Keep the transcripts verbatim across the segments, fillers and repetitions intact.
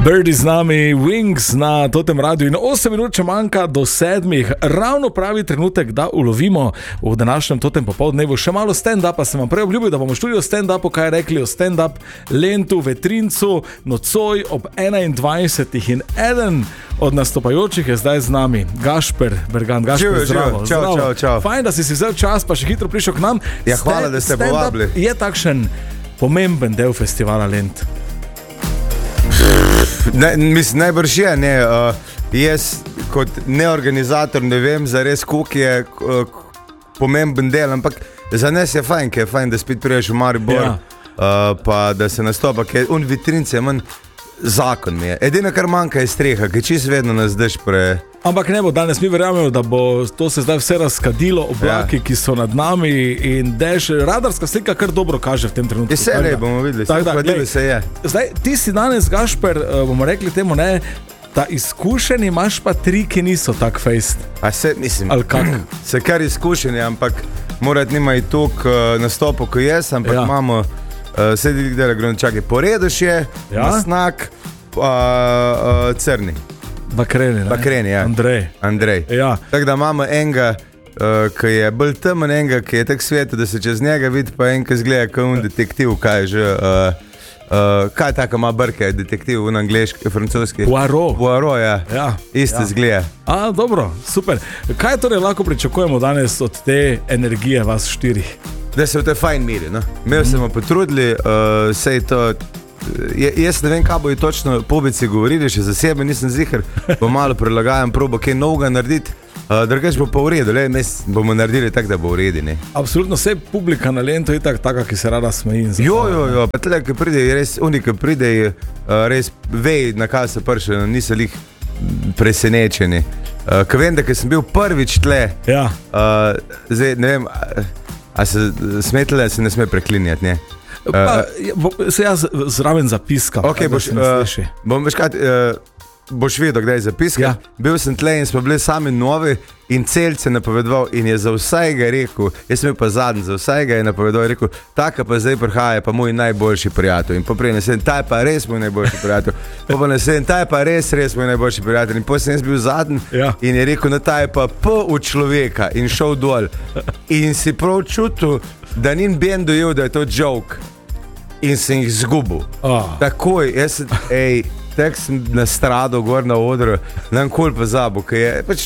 Birdy z nami, Wings na Totem Radiu in osem minut če manjka do sedmih, ravno pravi trenutek, da ulovimo v današnjem Totem popoldnevu še malo stand-upa. Sem vam prej obljubil, da bomo študili o stand-upu, kaj rekli o stand-up Lentu Vetrincu nocoj ob enaindvajsetih in eden od nastopajočih je zdaj z nami, Gašper Bergant. Gašper, živ, zdravo, živ. Čau, zdravo. čau, čau. Fajn, da si si vzel čas, pa še hitro prišel k nam. Ja, hvala, da ste povabili. Je takšen pomemben del festivala Lent. Ne, mislim, najbrž je, ne, uh, jaz kot neorganizator ne vem zares, koliko je uh, pomemben del, ampak za nas je fajn, ker je fajn, da spet priješ v Maribor, ja. uh, pa da se nastopa, ker un Vitrince je manj zakon mi je. Edino, kar manjka je streha, ker čist vedno nas dež pre... Ampak ne bo, danes mi verjamemo, da bo to se zdaj vse razkadilo, oblaki, ja. ki so nad nami in dež, radarska slika kar dobro kaže v tem trenutku. Vse ne bomo videli, tak, da, skladili se je. Zdaj, ti si danes, Gašper, bomo rekli temu, ne, ta izkušenj imaš pa tri, ki niso tak fejst. A se, mislim, ali kak? Se kar izkušenje, ampak morat nima i tok uh, nastopo, ko jaz, ampak ja. imamo uh, sedi dela grunčake, Poredoš je, ja? Masnak, uh, uh, Crni. Bakreni, ne? Bakreni, ja. Andrej. Andrej. Ja. Tako da imamo enega, uh, ki je bolj temen, enega, ki je tak svetu, da se čez njega vidi, pa enega zgleda kot un detektiv, kaj je že, uh, uh, kaj tako ima brke, detektiv v angleški, francoski. Poirot. Poirot, ja. Ja. Iste ja. zgleda. A, dobro, super. Kaj torej lahko pričakujemo danes od te energije vas štirih? Da se v te fajn miri, no. Imel mm. smo potrudili, uh, sej to... Je, jaz ne vem, kaj bojo točno pobici govorili, še za sebe nisem zihar, bo malo prilagajam, probo kaj novega narediti, uh, drugač bo pa v redu, le, mes bomo naredili tako, da bo v redu, ne. Absolutno, vse publika na Lentu je tak, taka, ki se rada smeji. Jo, jo, jo, pa tle, ki pride, res, oni, ki pride, uh, res vej, na kaj se prše, niso lih presenečeni. Uh, ko vem, da, ko sem bil prvič tle, ja. uh, zdaj, ne vem, a, a se smetle, se ne sme preklinjati, ne. Pa, uh, se jaz zraven zapiskam. Okay, boš, uh, bom, veš kaj, uh, boš vedel, kdaj je zapiskal. Ja. Bil sem tle in smo bili sami novi in celce napovedoval in je za vsega rekel, jaz sem bil pa zadnji, za vsega je napovedoval, rekel, taka pa zdaj prihaja, pa moj najboljši prijatelj. In poprej naslednji, ta je pa res moj najboljši prijatelj. Pa naslednji, ta je pa res, res moj najboljši prijatelj. In potem sem jaz bil zadnji ja. in je rekel, no ta je pa P v človeka in šel dol. In si prav čutil, da ni ben dojel, da je to joke. In sem jih zgubil. Oh. Takoj, jaz sem, ej, tak sem nastradal gor na odru, nam kol pa zabo, ker je, pač,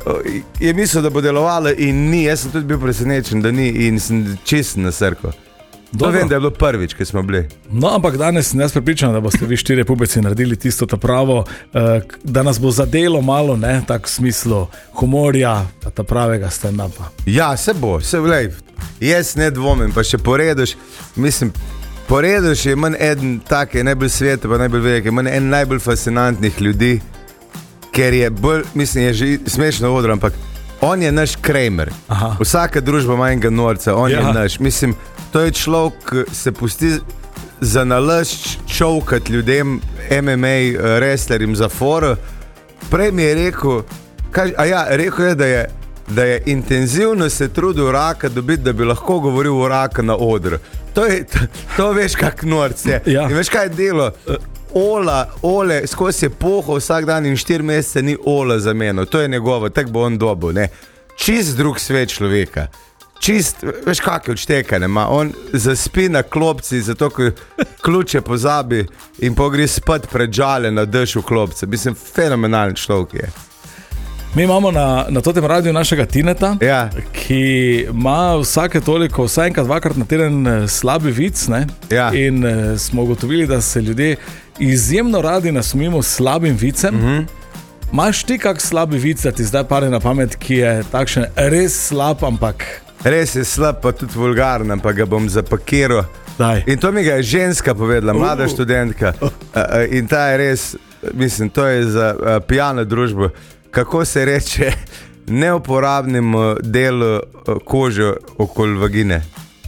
je mislil, da bo delovalo in ni, jaz sem tudi bil presenečen, da ni in sem čist na srko. To vem, da je bilo prvič, ko smo bili. No, ampak danes sem jaz prepričan, da boste vi štiri pubici naredili tisto ta pravo, da nas bo zadelo malo, ne, tak v smislu humorja, pa ta pravega stand-upa. Ja, se bo, se vlej, jaz ne dvomim, pa še Poredoš, mislim, Poredoš je manj eden tak, je najbolj svet, pa najbolj velik, je manj en najbolj fascinantnih ljudi, ker je bolj, mislim, je že smešno odro, ampak on je naš Kramer. Aha. Vsaka družba ima enega norca, on ja. je naš. Mislim, to je človek, ki se pusti za nalašč čovkat ljudem, M M A wrestlerim za foro. Prej mi je rekel, kaj, a ja, rekel je, da je, da je intenzivno se trudil raka dobiti, da bi lahko govoril o raka na odru. To, je, to, to veš, kak norc je. Ja. In veš, kaj je delo? Ola, ole, skozi je pohol vsak dan in štiri mesece ni Ola za meno. To je njegovo, tak bo on dobil, ne. Čist drug svet človeka. Čist, veš, kak je odštekane, ma. On zaspi na klopci, zato ko ključe pozabi in pogri spat pred žale na dež v klopce. Mislim, fenomenalni človek je. Mi imamo na, na Totem Radiu našega Tineta, ja. ki ima vsake toliko, vsaj enkrat, dvakrat na teden slabi vic, ne? Ja. In eh, smo ugotovili, da se ljudje izjemno radi nasmimo slabim vicem. Mm-hmm. Maš ti kak slabi vic, da ti zdaj pade na pamet, ki je takšen res slab, ampak... Res je slab, pa tudi vulgaren, pa ga bom zapakiral. Daj. In to mi ga je ženska povedala, mlada uh. študentka. Uh, uh, in ta je res, mislim, to je za uh, pijano družbo. Kako se reče neuporabnim delu kože okoli vagine?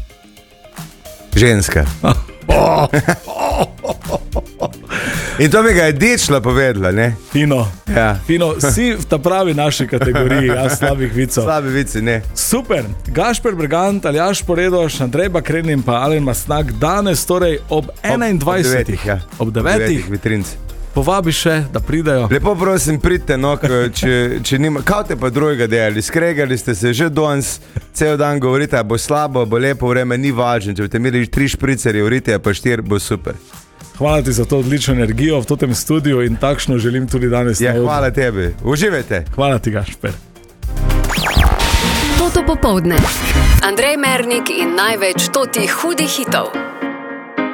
Ženska. In to mi ga je dečla povedala, ne? Fino. Ja. Fino. Si v ta pravi naši kategoriji, ja, slabih vicov. Slabi vici, ne. Super. Gašper Bergant, Aljaž Poredoš, Andrej Bakreni in pa Alen Masnak danes torej ob enaindvajsetih. Ob devetih, ja. Ob devetih. Vitrinci. povabi še, da pridejo. Lepo prosim, pridite, no, če, če nima, kao te pa drugega delali, skregali ste se že danes, cel dan govorite, a bo slabo, bo lepo vreme, ni važno, če boste imeli tri špricerje, urite, pa štiri, bo super. Hvala ti za to odlično energijo v tem studiu in takšno želim tudi danes. Ja, hvala tebi, uživajte. Hvala ti, Gašper. Toto popoldne. Andrej Mernik in največ totih hudih hitov.